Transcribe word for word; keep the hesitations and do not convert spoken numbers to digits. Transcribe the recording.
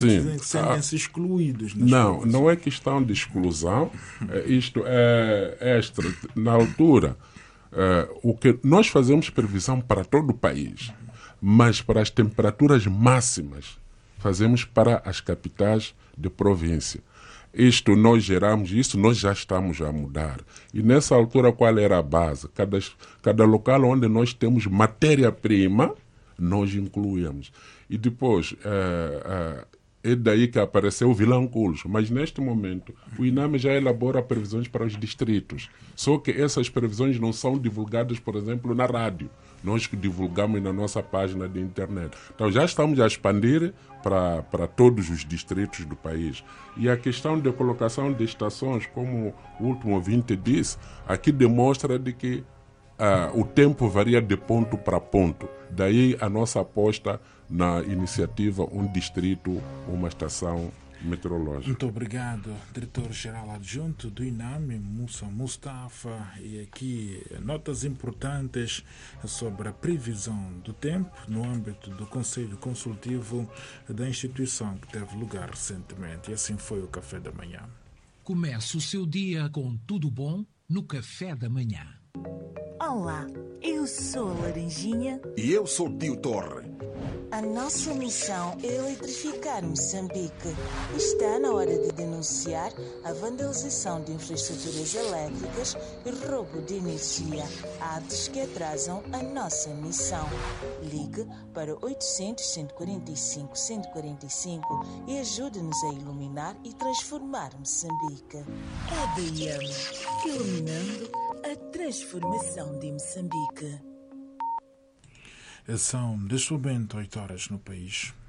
Sim. Sentem-se excluídos. Não, coisas. Não é questão de exclusão. É, isto é extra. Na altura, é, o que nós fazemos previsão para todo o país, mas para as temperaturas máximas fazemos para as capitais de província. Isto nós geramos, isso nós já estamos a mudar. E nessa altura qual era a base? Cada, cada local onde nós temos matéria-prima, nós incluímos. E depois, é, é, é daí que apareceu o Vilanculos. Mas neste momento, o INAME já elabora previsões para os distritos. Só que essas previsões não são divulgadas, por exemplo, na rádio. Nós que divulgamos na nossa página de internet. Então já estamos a expandir para, para todos os distritos do país. E a questão de colocação de estações, como o último ouvinte disse, aqui demonstra de que uh, o tempo varia de ponto para ponto. Daí a nossa aposta na iniciativa Um Distrito, Uma Estação Meteorológica. Muito obrigado, diretor-geral adjunto do INAME, Moussa Mustafa. E aqui notas importantes sobre a previsão do tempo no âmbito do Conselho Consultivo da instituição que teve lugar recentemente. E assim foi o Café da Manhã. Comece o seu dia com tudo bom no Café da Manhã. Olá, eu sou a Laranjinha. E eu sou o Tio Torre. A nossa missão é eletrificar Moçambique. Está na hora de denunciar a vandalização de infraestruturas elétricas e roubo de energia, atos que atrasam a nossa missão. Ligue para oitocentos, cento e quarenta e cinco, cento e quarenta e cinco e ajude-nos a iluminar e transformar Moçambique. É B M, iluminando a transformação de Moçambique. São, neste momento, oito horas no país.